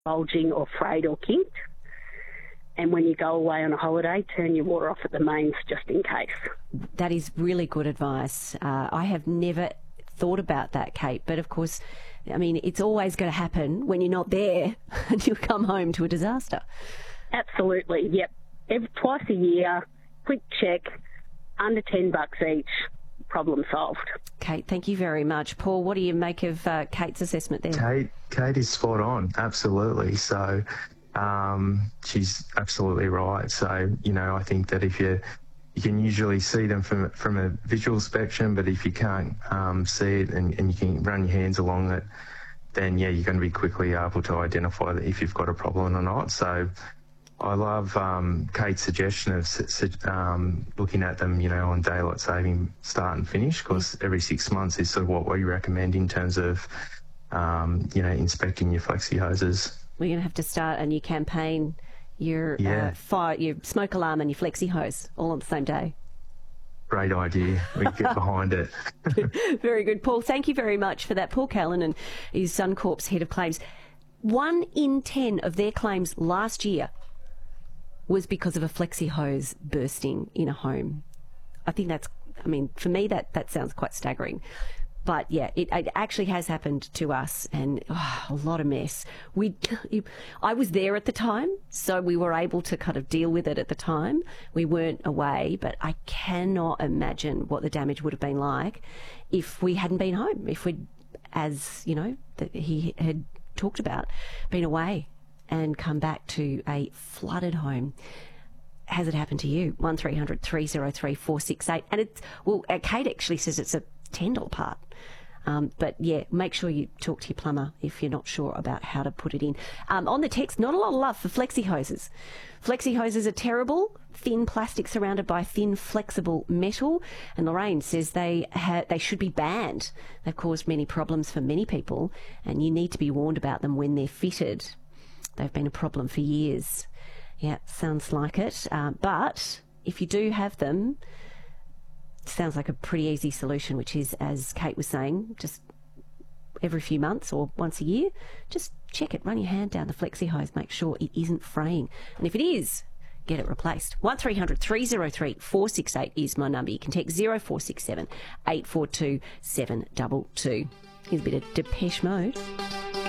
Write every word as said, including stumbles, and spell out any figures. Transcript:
bulging or frayed or kinked. And when you go away on a holiday, turn your water off at the mains just in case. That is really good advice. Uh, I have never thought about that, Kate, but of course, I mean, it's always going to happen when you're not there and you come home to a disaster. Absolutely, yep. Every, twice a year, quick check, under ten bucks each, problem solved. Kate, thank you very much. Paul, what do you make of uh, Kate's assessment there? Kate, Kate is spot on, absolutely. So um, she's absolutely right. So, you know, I think that if you you can usually see them from from a visual spectrum, but if you can't um, see it and, and you can run your hands along it, then, yeah, you're going to be quickly able to identify that if you've got a problem or not. So I love um, Kate's suggestion of su- um, looking at them, you know, on daylight saving start and finish, because every six months is sort of what we recommend in terms of, um, you know, inspecting your flexi hoses. We're going to have to start a new campaign. Your Yeah. uh, fire, your smoke alarm and your flexi hose all on the same day. Great idea. We can get behind it. Very good. Paul, thank you very much for that. Paul Callan is Suncorp's head of claims. One in ten of their claims last year was because of a flexi hose bursting in a home. I think that's, I mean, for me, that, that sounds quite staggering. But yeah, it, it actually has happened to us, and oh, a lot of mess. We, I was there at the time, so we were able to kind of deal with it at the time. We weren't away, but I cannot imagine what the damage would have been like if we hadn't been home, if we'd, as you know, that he had talked about, been away and come back to a flooded home. Has it happened to you? one three hundred three oh three four six eight. And it's, well, Kate actually says it's a ten dollars part. Um, but yeah, make sure you talk to your plumber if you're not sure about how to put it in. Um, on the text, not a lot of love for flexi hoses. Flexi hoses are terrible, thin plastic surrounded by thin flexible metal. And Lorraine says they ha- they should be banned. They've caused many problems for many people, and you need to be warned about them when they're fitted. They've been a problem for years. Yeah, sounds like it. Uh, but if you do have them, sounds like a pretty easy solution, which is, as Kate was saying, just every few months or once a year, just check it, run your hand down the flexi hose, make sure it isn't fraying. And if it is, get it replaced. one three hundred three oh three four six eight is my number. You can text zero four six seven eight four two seven two two. Here's a bit of Depeche Mode.